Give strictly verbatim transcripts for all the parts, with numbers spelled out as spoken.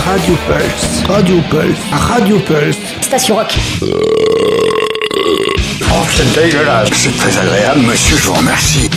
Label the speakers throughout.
Speaker 1: Radio Pulse, Radio Pulse, Radio Pulse.
Speaker 2: Station Rock.
Speaker 3: Oh, c'est dégueulasse. C'est très agréable, monsieur, je vous remercie.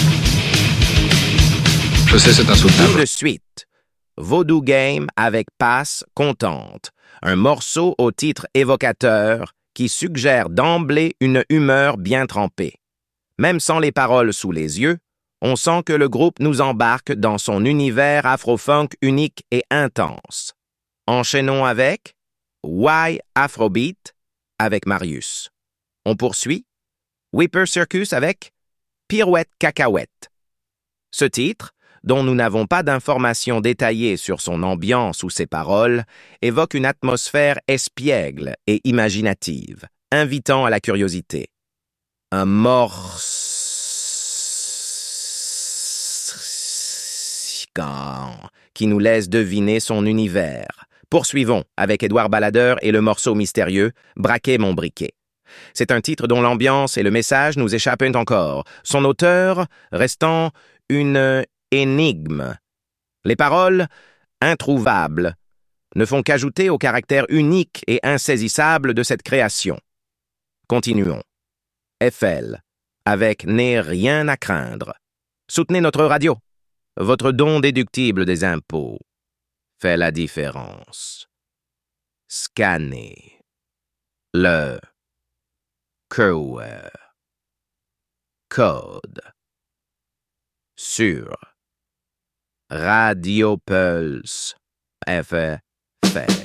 Speaker 4: Je sais, c'est insoutenable.
Speaker 5: Tout de suite, Voodoo Game avec Passe Contente, un morceau au titre évocateur qui suggère d'emblée une humeur bien trempée. Même sans les paroles sous les yeux, on sent que le groupe nous embarque dans son univers afro-funk unique et intense. Enchaînons avec Why Afrobeat avec Marius. On poursuit Whipper Circus avec Pirouette Cacahuète. Ce titre, dont nous n'avons pas d'informations détaillées sur son ambiance ou ses paroles, évoque une atmosphère espiègle et imaginative, invitant à la curiosité. Un morceau qui nous laisse deviner son univers. Poursuivons avec Édouard Ballader et le morceau mystérieux « Braquer mon briquet ». C'est un titre dont l'ambiance et le message nous échappent encore, son auteur restant une énigme. Les paroles, introuvables, ne font qu'ajouter au caractère unique et insaisissable de cette création. Continuons. F L, avec « N'ai rien à craindre ». Soutenez notre radio. Votre don déductible des impôts fait la différence. Scannez le Q R code sur Radio Pulse F F.